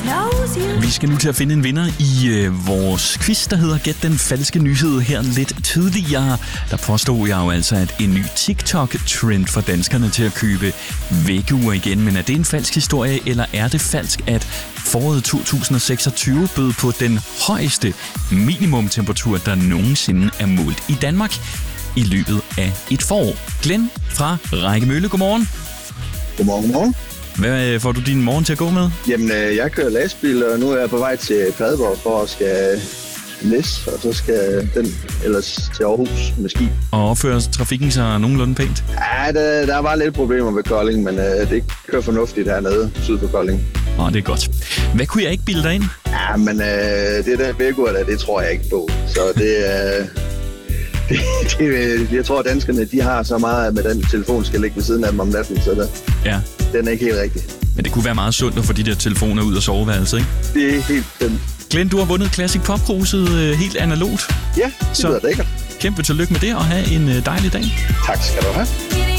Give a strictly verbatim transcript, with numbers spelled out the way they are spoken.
Vi skal nu til at finde en vinder i øh, vores quiz, der hedder Gæt den falske nyhed. Her lidt tidligere, der påstod jeg jo altså, at en ny TikTok-trend for danskerne til at købe væggeure igen. Men er det en falsk historie, eller er det falsk, at foråret to tusind og seksogtyve bød på den højeste minimumtemperatur, der nogensinde er målt i Danmark i løbet af et forår? Glenn fra Rækkemølle, godmorgen. Godmorgen, godmorgen. Hvad får du din morgen til at gå med? Jamen, jeg kører lastbil, og nu er jeg på vej til Padborg for at skal Næs, og så skal den ellers til Aarhus med ski. Og opfører trafikken sig nogenlunde pænt? Ja, der, der var lidt problemer med Kolding, men uh, det kører fornuftigt hernede syd på Kolding. Åh, det er godt. Hvad kunne jeg ikke bilde dig ind? Ja, men uh, det der væggeure der, det tror jeg ikke på. Så det uh, det, det, jeg tror, at danskerne, de har så meget, med den telefon skal ligge ved siden af dem om natten, så der, ja. Den er ikke helt rigtig. Men det kunne være meget sundt at få de der telefoner ud af soveværelset, ikke? Det er helt sundt. Glenn, du har vundet Classic Pop-kruset øh, helt analogt. Ja, det lyder lækkert. Kæmpe tillykke med det, og have en øh, dejlig dag. Tak skal du have.